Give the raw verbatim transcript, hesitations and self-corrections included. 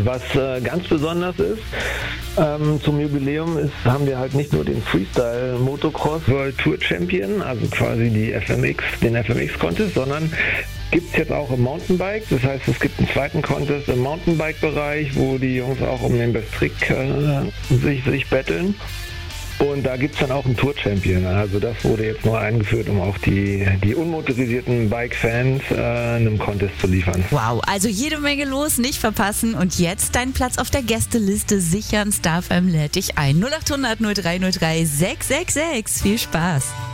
Und was äh, ganz besonders ist, ähm, zum Jubiläum ist, haben wir halt nicht nur den Freestyle Motocross World Tour Champion, also quasi die F M X, den F M X Contest, sondern gibt es jetzt auch im Mountainbike. Das heißt, es gibt einen zweiten Contest im Mountainbike-Bereich, wo die Jungs auch um den Best Trick äh, sich, sich betteln. Und da gibt es dann auch einen Tour-Champion. Also das wurde jetzt nur eingeführt, um auch die, die unmotorisierten Bike-Fans äh, einem Contest zu liefern. Wow, also jede Menge los, nicht verpassen. Und jetzt deinen Platz auf der Gästeliste sichern. StarFM lädt dich ein. null acht hundert null drei null drei sechs sechs sechs. Viel Spaß.